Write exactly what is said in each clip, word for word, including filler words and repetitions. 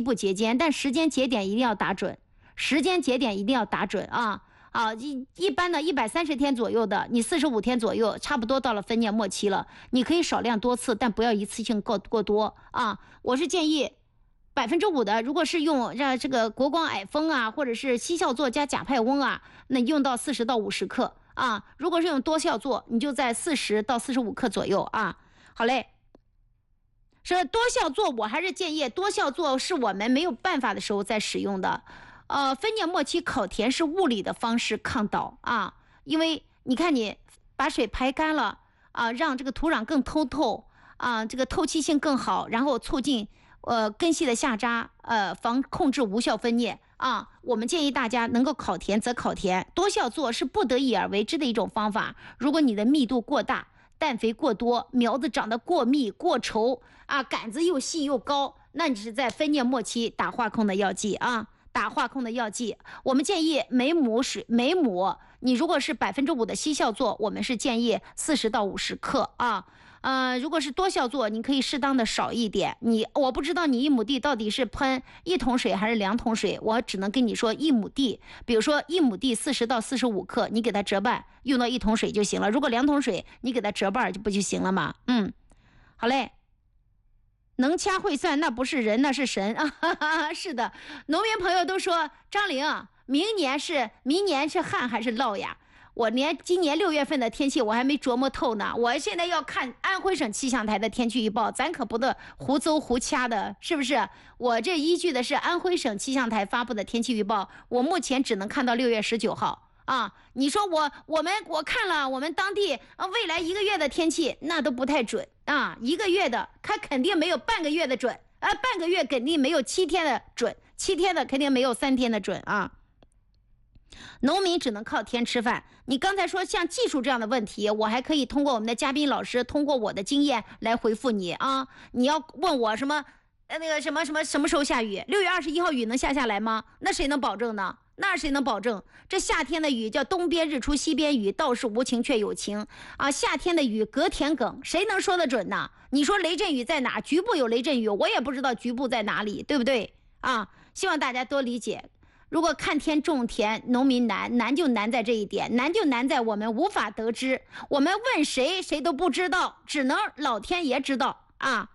步节间，但时间节点一定要打准，时间节点一定要打准啊啊！一一般的一百三十天左右的，你四十五天左右，差不多到了分娩末期了，你可以少量多次，但不要一次性过过多啊！我是建议。百分之五的，如果是用让这个国光矮丰啊，或者是西效唑加甲派翁啊，那用到四十到五十克啊。如果是用多效唑，你就在四十到四十五克左右啊。好嘞，是多效唑，我还是建议多效唑是我们没有办法的时候在使用的。呃，分娩末期烤田是物理的方式抗倒啊，因为你看你把水排干了啊，让这个土壤更通透啊，这个透气性更好，然后促进。呃，根系的下扎，呃，防控制无效分裂啊。我们建议大家能够烤田则烤田，多效唑是不得已而为之的一种方法。如果你的密度过大，氮肥过多，苗子长得过密过稠啊，杆子又细又高，那你是在分娩末期打化控的药剂啊，打化控的药剂。我们建议每亩水每亩，你如果是百分之五的稀效唑，我们是建议四十到五十克啊。呃，如果是多效唑，你可以适当的少一点。你我不知道你一亩地到底是喷一桶水还是两桶水，我只能跟你说一亩地，比如说一亩地四十到四十五克，你给它折半，用到一桶水就行了。如果两桶水，你给它折半就不就行了吗？嗯，好嘞。能掐会算，那不是人，那是神啊！哈哈，是的，农民朋友都说张玲，明年是明年是旱还是涝呀？我连今年六月份的天气我还没琢磨透呢，我现在要看安徽省气象台的天气预报，咱可不得胡诌胡掐的，是不是？我这依据的是安徽省气象台发布的天气预报，我目前只能看到六月十九号啊。你说我我们我看了我们当地啊未来一个月的天气，那都不太准啊，一个月的它肯定没有半个月的准啊，半个月肯定没有七天的准，七天的肯定没有三天的准啊。农民只能靠天吃饭。你刚才说像技术这样的问题，我还可以通过我们的嘉宾老师，通过我的经验来回复你啊。你要问我什么呃那个什么什么什么时候下雨？六月二十一号雨能下下来吗？那谁能保证呢？那谁能保证？这夏天的雨叫东边日出西边雨，道是无晴却有晴啊。夏天的雨隔田埂，谁能说得准呢？你说雷阵雨在哪？局部有雷阵雨，我也不知道局部在哪里，对不对啊？希望大家多理解。如果看天种田，农民难，难就难在这一点，难就难在我们无法得知，我们问谁谁都不知道，只能老天爷知道啊。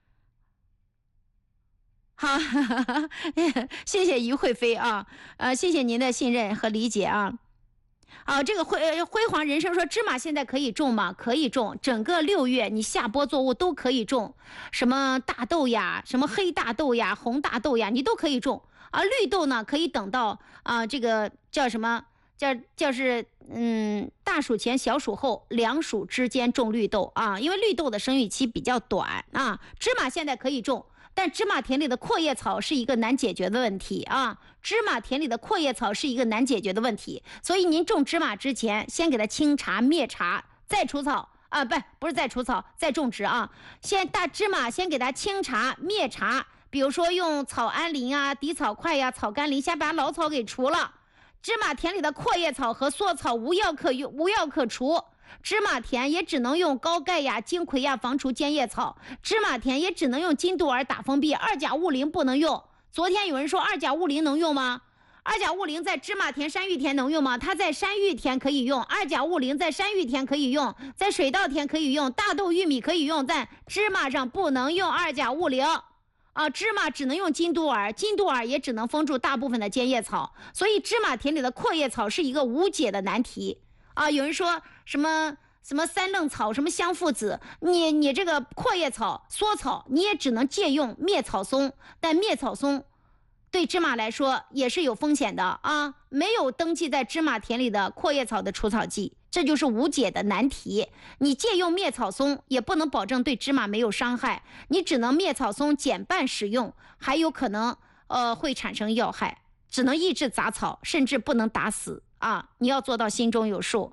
好，谢谢于慧飞啊，呃，谢谢您的信任和理解啊。啊，这个辉辉煌人生说芝麻现在可以种吗？可以种，整个六月你下播作物都可以种，什么大豆呀，什么黑大豆呀，红大豆呀，你都可以种。而绿豆呢，可以等到啊、呃，这个叫什么？叫叫是嗯，大暑前小暑后两暑之间种绿豆啊，因为绿豆的生育期比较短啊。芝麻现在可以种，但芝麻田里的阔叶草是一个难解决的问题啊。芝麻田里的阔叶草是一个难解决的问题，所以您种芝麻之前，先给它清茬灭茬，再除草啊，不不是再除草，再种植啊。先大芝麻先给它清茬灭茬。比如说用草安灵啊、敌草快呀、草甘膦，先把老草给除了。芝麻田里的阔叶草和缩草无药可用，无药可除。芝麻田也只能用高钙呀、金葵呀防除尖叶草。芝麻田也只能用金杜尔打封闭，二甲雾灵不能用。昨天有人说二甲雾灵能用吗？二甲雾灵在芝麻田、山芋田能用吗？它在山芋田可以用，二甲雾灵在山芋田可以用，在水稻田可以用，大豆、玉米可以用，但芝麻上不能用二甲雾灵。啊，芝麻只能用金杜尔，金杜尔也只能封住大部分的尖叶草，所以芝麻田里的阔叶草是一个无解的难题啊！有人说什么什么三愣草，什么香附子，你你这个阔叶草、缩草，你也只能借用灭草松，但灭草松对芝麻来说也是有风险的啊！没有登记在芝麻田里的阔叶草的除草剂，这就是无解的难题。你借用灭草松也不能保证对芝麻没有伤害，你只能灭草松减半使用，还有可能呃会产生药害，只能抑制杂草，甚至不能打死啊！你要做到心中有数。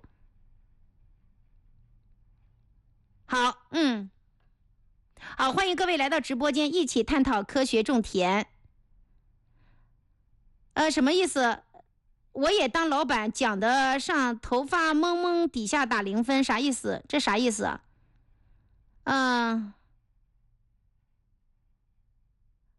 好，嗯，好，欢迎各位来到直播间，一起探讨科学种田。呃，什么意思？我也当老板，讲的上头发蒙蒙，底下打零分，啥意思？这啥意思啊？嗯、呃，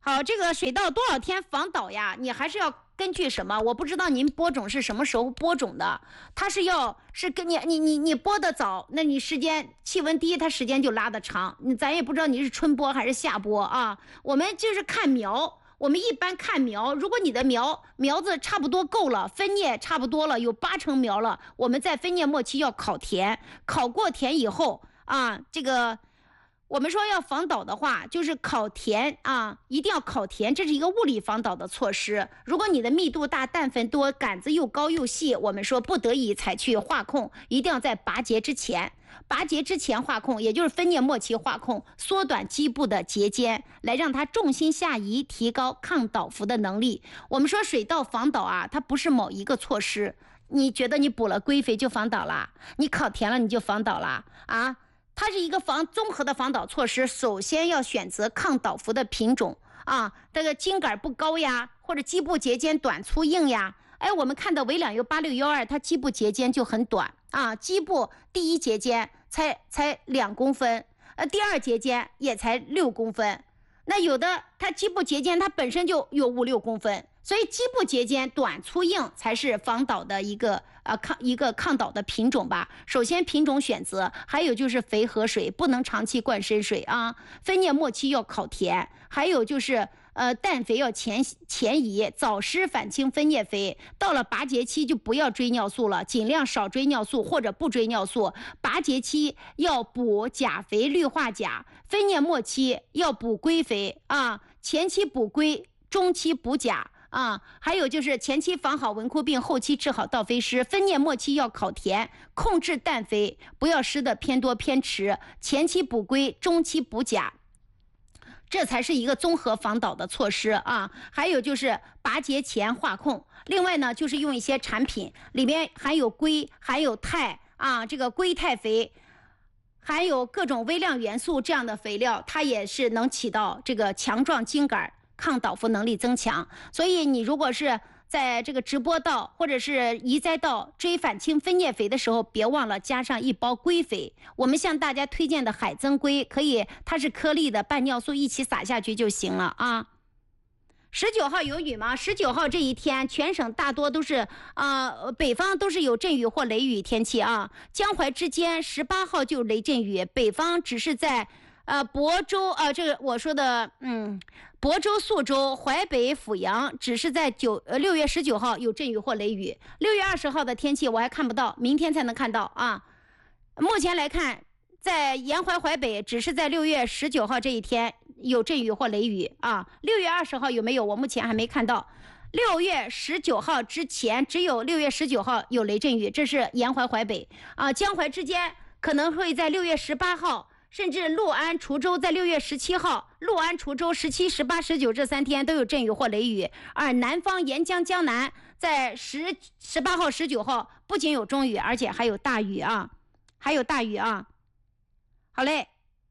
好，这个水稻多少天防倒呀？你还是要根据什么？我不知道您播种是什么时候播种的，它是要是跟你你你你播的早，那你时间气温低，它时间就拉得长。你咱也不知道你是春播还是夏播啊。我们就是看苗，我们一般看苗，如果你的苗苗子差不多够了，分叶差不多了，有八成苗了，我们在分叶末期要烤田，烤过田以后啊，这个。我们说要防倒的话，就是烤田啊，一定要烤田，这是一个物理防倒的措施。如果你的密度大、氮分多、杆子又高又细，我们说不得已采取化控，一定要在拔节之前，拔节之前化控，也就是分叶末期化控，缩短基部的节间，来让它重心下移，提高抗倒伏的能力。我们说水稻防倒啊，它不是某一个措施，你觉得你补了归肥就防倒了，你烤田了你就防倒了啊？它是一个防综合的防倒措施，首先要选择抗倒伏的品种啊，这个茎杆不高呀，或者基部节间短粗硬呀。哎，我们看到维两油八六幺二，它基部节间就很短啊，基部第一节间才才两公分，呃，第二节间也才六公分。那有的它基部节间它本身就有五六公分，所以基部节间短粗硬才是防倒的一个呃抗一个抗倒的品种吧。首先品种选择，还有就是肥和水，不能长期灌深水啊。分叶末期要烤田，还有就是呃氮肥要前前移，早施反清分叶肥。到了拔节期就不要追尿素了，尽量少追尿素或者不追尿素。拔节期要补钾肥、氯化钾，分叶末期要补归肥啊，前期补归，中期补钾。啊，还有就是前期防好蚊枯病，后期治好稻飞虱。分叶末期要烤田，控制氮肥，不要施的偏多偏迟。前期补硅，中期补钾，这才是一个综合防倒的措施啊。还有就是拔节前化控，另外呢就是用一些产品里面含有硅，含有钛啊，这个硅钛肥。还有各种微量元素这样的肥料，它也是能起到这个强壮茎杆、抗倒伏能力增强。所以你如果是在这个直播稻或者是移栽稻追反清分叶肥的时候，别忘了加上一包硅肥。我们向大家推荐的海增硅，可以它是颗粒的，拌尿素一起撒下去就行了啊。十九号有雨吗？十九号这一天，全省大多都是啊、呃，北方都是有阵雨或雷雨天气啊。江淮之间十八号就雷阵雨，北方只是在呃亳州啊、呃，这个我说的嗯，亳州、宿州、淮北、阜阳，只是在九呃六月十九号有阵雨或雷雨。六月二十号的天气我还看不到，明天才能看到啊。目前来看，在沿淮淮北，只是在六月十九号这一天有阵雨或雷雨啊。六月二十号有没有？我目前还没看到。六月十九号之前，只有六月十九号有雷阵雨，这是沿淮淮北啊。江淮之间可能会在六月十八号，甚至六安、滁州在六月十七号，六安、滁州十七、十八、十九这三天都有阵雨或雷雨。而南方沿江江南在十十八号、十九号不仅有中雨，而且还有大雨啊，还有大雨啊。好嘞，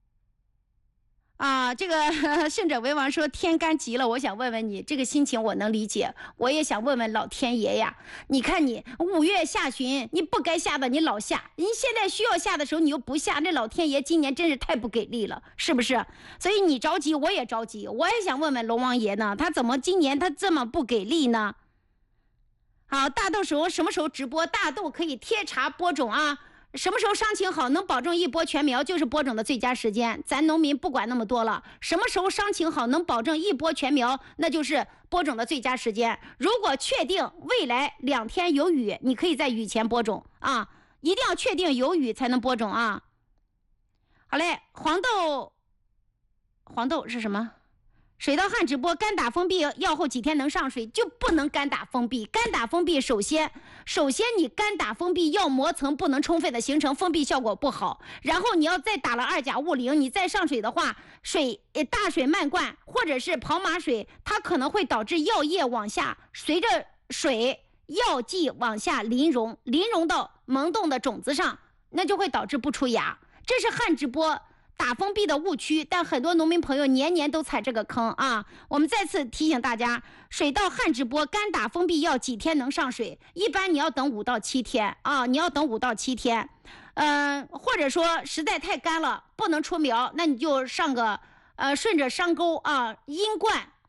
啊，这个胜者为王说天干急了，我想问问你，这个心情我能理解，我也想问问老天爷呀，你看你五月下旬你不该下的你老下，你现在需要下的时候你又不下，这老天爷今年真是太不给力了，是不是？所以你着急我也着急，我也想问问龙王爷呢，他怎么今年他这么不给力呢？好，大豆时候什么时候直播？大豆可以贴茬播种啊，什么时候伤情好能保证一播全苗，就是播种的最佳时间。咱农民不管那么多了，什么时候伤情好能保证一播全苗，那就是播种的最佳时间。如果确定未来两天有雨，你可以在雨前播种啊，一定要确定有雨才能播种啊。好嘞，黄豆，黄豆是什么？水稻旱直播干打封闭要后几天能上水，就不能干打封闭。干打封闭首先首先你干打封闭要膜层不能充分的形成，封闭效果不好。然后你要再打了二甲戊零，你再上水的话，水大水漫灌或者是跑马水，它可能会导致药液往下，随着水药剂往下淋溶，淋溶到萌动的种子上，那就会导致不出芽。这是旱直播打封闭的误区，但很多农民朋友年年都踩这个坑啊！我们再次提醒大家，水稻旱直播干打封闭要几天能上水？一般你要等五到七天啊，你要等五到七天，嗯、呃，或者说实在太干了不能出苗，那你就上个呃顺着山沟啊阴灌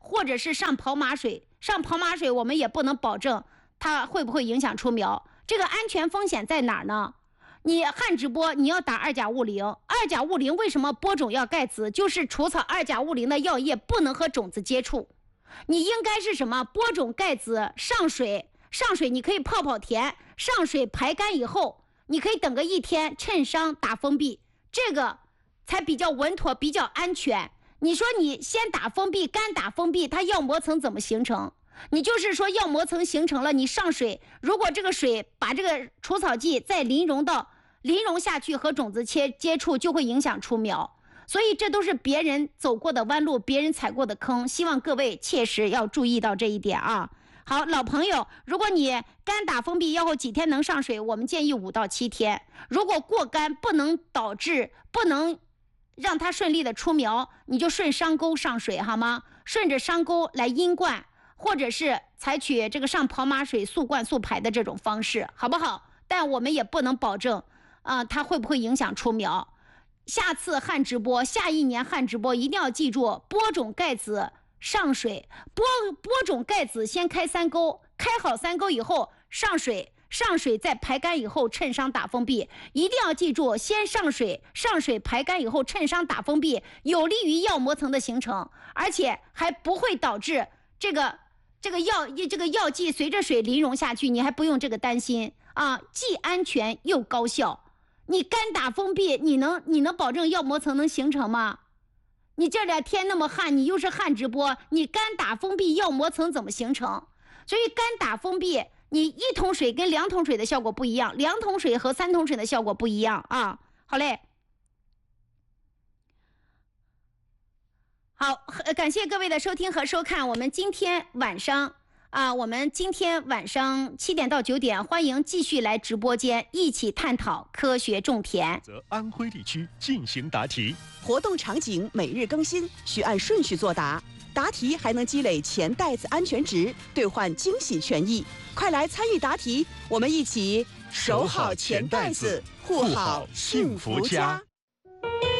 或者是上跑马水，上跑马水我们也不能保证它会不会影响出苗。这个安全风险在哪儿呢？你旱直播你要打二甲物灵，二甲物灵为什么播种要盖子？就是除草二甲物灵的药液不能和种子接触。你应该是什么？播种盖子，上水，上水你可以泡泡田，上水排干以后，你可以等个一天，趁伤打封闭，这个才比较稳妥，比较安全。你说你先打封闭，干打封闭，它药膜层怎么形成？你就是说药膜层形成了，你上水，如果这个水把这个除草剂再淋溶到淋溶下去和种子接接触，就会影响出苗。所以这都是别人走过的弯路，别人踩过的坑，希望各位切实要注意到这一点啊。好，老朋友，如果你干打封闭要后几天能上水，我们建议五到七天。如果过干不能导致不能让它顺利的出苗，你就顺伤沟上水好吗？顺着伤沟来阴灌，或者是采取这个上跑马水速灌速排的这种方式，好不好？但我们也不能保证啊、呃，它会不会影响出苗。下次旱直播，下一年旱直播一定要记住，播种盖子上水，播播种盖子先开三沟，开好三沟以后上水，上水再排干以后趁伤打封闭，一定要记住，先上水，上水排干以后趁伤打封闭，有利于药膜层的形成，而且还不会导致这个这个药这个药剂随着水淋溶下去，你还不用这个担心啊，既安全又高效。你干打封闭，你能你能保证药膜层能形成吗？你这两天那么旱，你又是旱直播，你干打封闭药膜层怎么形成？所以干打封闭，你一桶水跟两桶水的效果不一样，两桶水和三桶水的效果不一样啊。好嘞，好，感谢各位的收听和收看，我们今天晚上。啊，我们今天晚上七点到九点，欢迎继续来直播间一起探讨科学种田。 则安徽地区进行答题， 活动场景每日更新，需按顺序作答。答题还能积累钱袋子安全值，兑换惊喜权益。快来参与答题，我们一起守好钱袋子，护好幸福家。